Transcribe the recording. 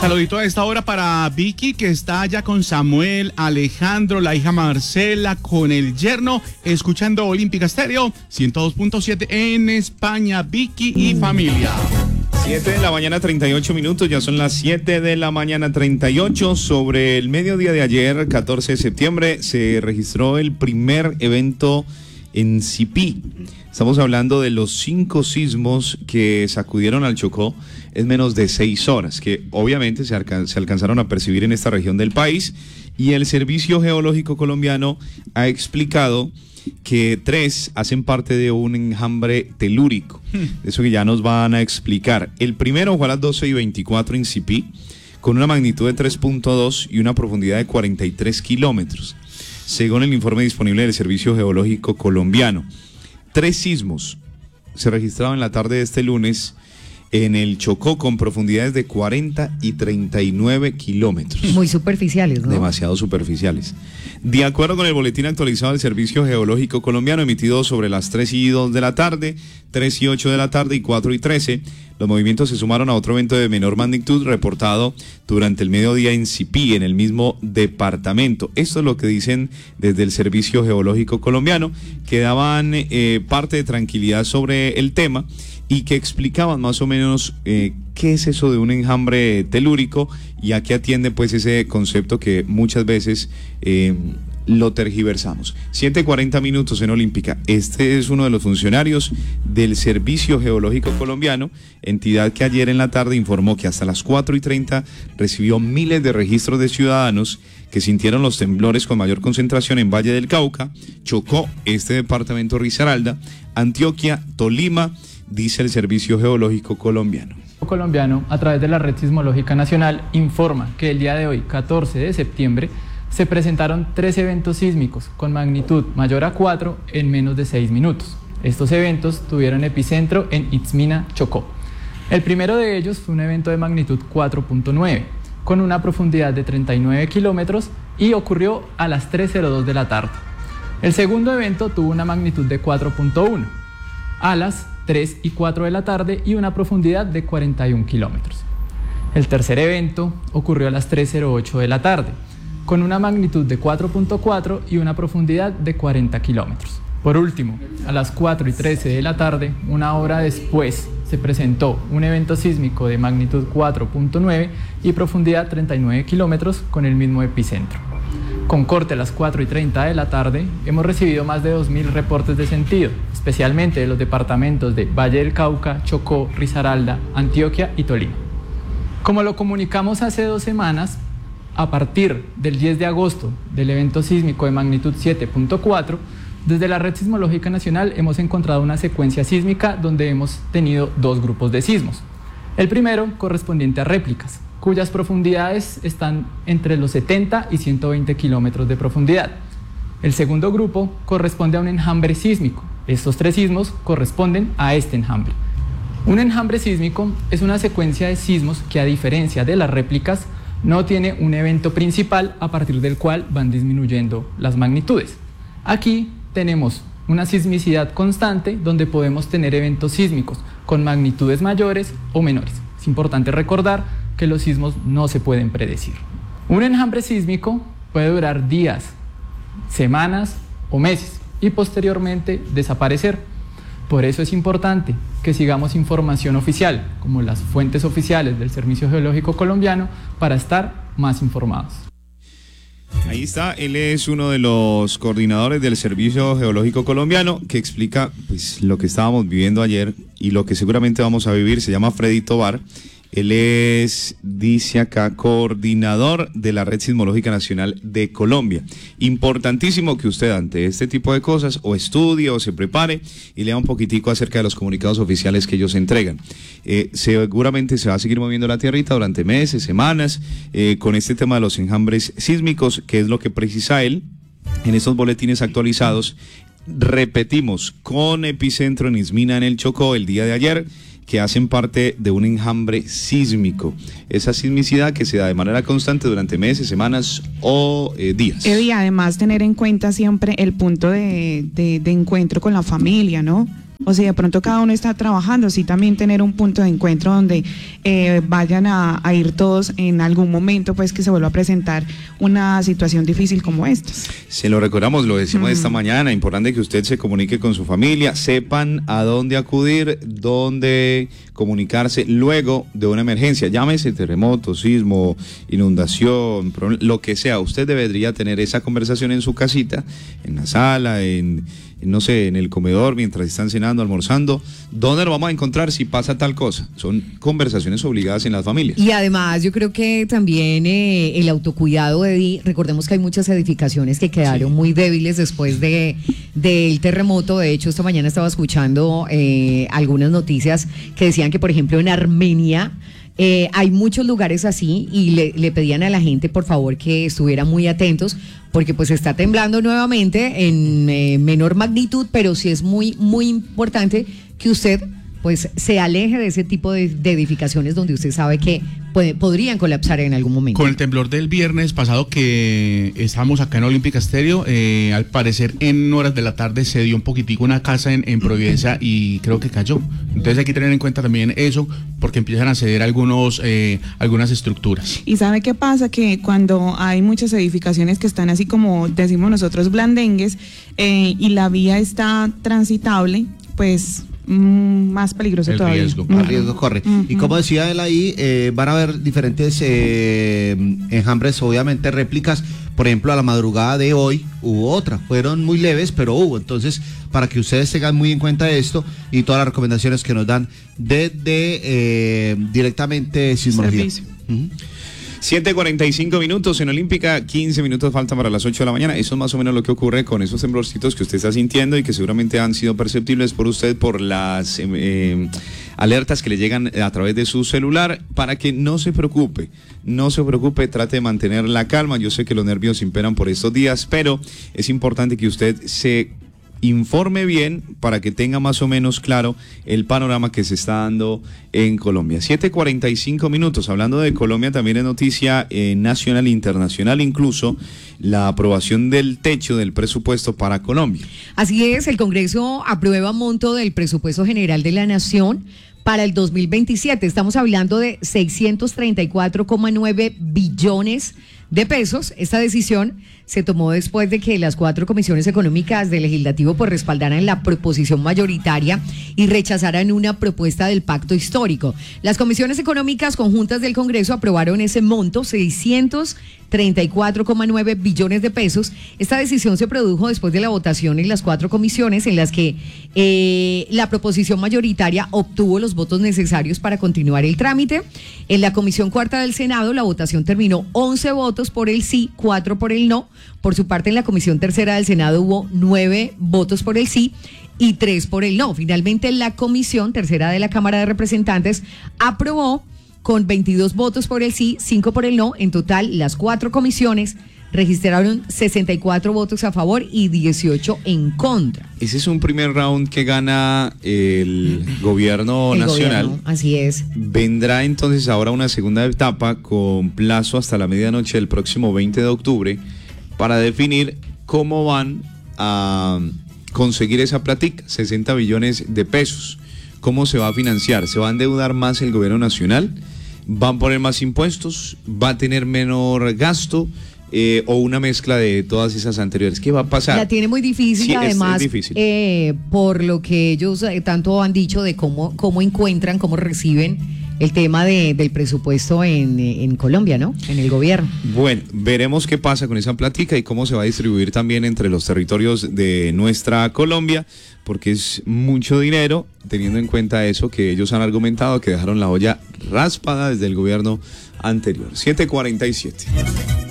Saludito a esta hora para Vicky, que está allá con Samuel, Alejandro, la hija Marcela, con el yerno, escuchando Olímpica Estéreo 102.7 en España. Vicky y familia. 7 de la mañana, 38 minutos, ya son las 7 de la mañana, 38. Sobre el mediodía de ayer, 14 de septiembre, se registró el primer evento en Sipí. Estamos hablando de los 5 sismos que sacudieron al Chocó en menos de 6 horas, que obviamente se alcanzaron a percibir en esta región del país, y el Servicio Geológico Colombiano ha explicado que 3 hacen parte de un enjambre telúrico. Eso que ya nos van a explicar. El primero fue a las 12:24 en Sipí, con una magnitud de 3.2 y una profundidad de 43 kilómetros, según el informe disponible del Servicio Geológico Colombiano. 3 sismos se registraron en la tarde de este lunes en el Chocó, con profundidades de 40 y 39 kilómetros. Muy superficiales, ¿no? Demasiado superficiales. De acuerdo con el boletín actualizado del Servicio Geológico Colombiano, emitido sobre las 3:02 de la tarde, 3:08 de la tarde y 4:13, los movimientos se sumaron a otro evento de menor magnitud reportado durante el mediodía en Sipí, en el mismo departamento. Esto es lo que dicen desde el Servicio Geológico Colombiano, que daban parte de tranquilidad sobre el tema y que explicaban más o menos qué es eso de un enjambre telúrico y a qué atiende pues ese concepto que muchas veces lo tergiversamos. 7:40 minutos en Olímpica. Este es uno de los funcionarios del Servicio Geológico Colombiano, entidad que ayer en la tarde informó que hasta las 4:30 recibió miles de registros de ciudadanos que sintieron los temblores con mayor concentración en Valle del Cauca, Chocó, este departamento Risaralda, Antioquia, Tolima, dice el Servicio Geológico Colombiano. Colombiano, a través de la Red Sismológica Nacional, informa que el día de hoy, 14 de septiembre, se presentaron 3 eventos sísmicos con magnitud mayor a 4 en menos de 6 minutos. Estos eventos tuvieron epicentro en Itzmina, Chocó. El primero de ellos fue un evento de magnitud 4.9, con una profundidad de 39 kilómetros y ocurrió a las 3:02 de la tarde. El segundo evento tuvo una magnitud de 4.1, a las 3:04 de la tarde y una profundidad de 41 kilómetros. El tercer evento ocurrió a las 3:08 de la tarde, con una magnitud de 4.4 y una profundidad de 40 kilómetros. Por último, a las 4:13 de la tarde, una hora después, se presentó un evento sísmico de magnitud 4.9 y profundidad 39 kilómetros con el mismo epicentro. Con corte a las 4:30 de la tarde, hemos recibido más de 2.000 reportes de sentido, especialmente de los departamentos de Valle del Cauca, Chocó, Risaralda, Antioquia y Tolima. Como lo comunicamos hace 2 semanas, a partir del 10 de agosto del evento sísmico de magnitud 7.4, desde la Red Sismológica Nacional hemos encontrado una secuencia sísmica donde hemos tenido 2 grupos de sismos. El primero correspondiente a réplicas, cuyas profundidades están entre los 70 y 120 kilómetros de profundidad. El segundo grupo corresponde a un enjambre sísmico. Estos 3 sismos corresponden a este enjambre. Un enjambre sísmico es una secuencia de sismos que, a diferencia de las réplicas, no tiene un evento principal a partir del cual van disminuyendo las magnitudes. Aquí tenemos una sismicidad constante donde podemos tener eventos sísmicos con magnitudes mayores o menores. Es importante recordar que los sismos no se pueden predecir. Un enjambre sísmico puede durar días, semanas o meses y posteriormente desaparecer. Por eso es importante que sigamos información oficial, como las fuentes oficiales del Servicio Geológico Colombiano, para estar más informados. Ahí está, él es uno de los coordinadores del Servicio Geológico Colombiano, que explica pues lo que estábamos viviendo ayer y lo que seguramente vamos a vivir. Se llama Freddy Tobar. Él es, dice acá, coordinador de la Red Sismológica Nacional de Colombia. Importantísimo que usted ante este tipo de cosas o estudie o se prepare y lea un poquitico acerca de los comunicados oficiales que ellos entregan. Seguramente se va a seguir moviendo la tierrita durante meses, semanas, con este tema de los enjambres sísmicos, que es lo que precisa él en estos boletines actualizados. Repetimos, con epicentro en Itzmina, en el Chocó, el día de ayer, que hacen parte de un enjambre sísmico. Esa sismicidad que se da de manera constante durante meses, semanas o días. Y además tener en cuenta siempre el punto de encuentro con la familia, ¿no? o si de pronto cada uno está trabajando, sí también tener un punto de encuentro donde vayan a ir todos en algún momento, pues que se vuelva a presentar una situación difícil como esta. Se lo recordamos, lo decimos esta mañana, importante que usted se comunique con su familia, sepan a dónde acudir, dónde comunicarse luego de una emergencia, llámese terremoto, sismo, inundación, lo que sea. Usted debería tener esa conversación en su casita, en la sala, no sé, en el comedor, mientras están cenando, almorzando. ¿Dónde lo vamos a encontrar si pasa tal cosa? Son conversaciones obligadas en las familias. Y además yo creo que también el autocuidado, Eddie, recordemos que hay muchas edificaciones que quedaron muy débiles después del terremoto. De hecho, esta mañana estaba escuchando algunas noticias que decían que, por ejemplo, en Armenia hay muchos lugares así y le pedían a la gente, por favor, que estuvieran muy atentos, porque pues está temblando nuevamente en menor magnitud, pero sí es muy, muy importante que usted pues se aleje de ese tipo de edificaciones donde usted sabe que podrían colapsar en algún momento. Con el temblor del viernes pasado que estábamos acá en Olímpica Estéreo, al parecer en horas de la tarde se dio un poquitico una casa en Providencia y creo que cayó. Entonces hay que tener en cuenta también eso, porque empiezan a ceder algunas estructuras. Y ¿sabe qué pasa? Que cuando hay muchas edificaciones que están así como decimos nosotros blandengues, y la vía está transitable, pues más peligroso el todavía. Más riesgo corre. Y como decía él ahí, van a haber diferentes enjambres, obviamente réplicas. Por ejemplo, a la madrugada de hoy hubo otra, fueron muy leves, pero hubo. Entonces, para que ustedes tengan muy en cuenta esto y todas las recomendaciones que nos dan desde directamente Sismología. 7:45 minutos en Olímpica, 15 minutos faltan para las 8 de la mañana. Eso es más o menos lo que ocurre con esos temblorcitos que usted está sintiendo y que seguramente han sido perceptibles por usted por las alertas que le llegan a través de su celular. Para que no se preocupe, trate de mantener la calma. Yo sé que los nervios imperan por estos días, pero es importante que usted se informe bien para que tenga más o menos claro el panorama que se está dando en Colombia. 7:45 minutos. Hablando de Colombia, también es noticia nacional e internacional, incluso la aprobación del techo del presupuesto para Colombia. Así es, el Congreso aprueba monto del presupuesto general de la Nación para el 2027. Estamos hablando de 634,9 billones de pesos. Esta decisión se tomó después de que las 4 comisiones económicas del Legislativo pues respaldaran la proposición mayoritaria y rechazaran una propuesta del pacto histórico. Las comisiones económicas conjuntas del Congreso aprobaron ese monto, 634,9 billones de pesos. Esta decisión se produjo después de la votación en las 4 comisiones en las que la proposición mayoritaria obtuvo los votos necesarios para continuar el trámite. En la Comisión Cuarta del Senado, la votación terminó 11 votos por el sí, 4 por el no. Por su parte, en la Comisión Tercera del Senado hubo 9 votos por el sí y 3 por el no. Finalmente, la Comisión Tercera de la Cámara de Representantes aprobó con 22 votos por el sí, 5 por el no. En total, las 4 comisiones registraron 64 votos a favor y 18 en contra. Ese es un primer round que gana el gobierno nacional. Gobierno, así es. Vendrá entonces ahora una segunda etapa con plazo hasta la medianoche del próximo 20 de octubre para definir cómo van a conseguir esa plática, 60 billones de pesos. ¿Cómo se va a financiar? ¿Se va a endeudar más el gobierno nacional? ¿Van a poner más impuestos? ¿Va a tener menor gasto? O una mezcla de todas esas anteriores. ¿Qué va a pasar? La tiene muy difícil, sí, además, es difícil. Por lo que ellos tanto han dicho de cómo encuentran, cómo reciben el tema del presupuesto en Colombia, ¿no? En el gobierno. Bueno, veremos qué pasa con esa plática y cómo se va a distribuir también entre los territorios de nuestra Colombia, porque es mucho dinero, teniendo en cuenta eso que ellos han argumentado, que dejaron la olla raspada desde el gobierno anterior. 7:47.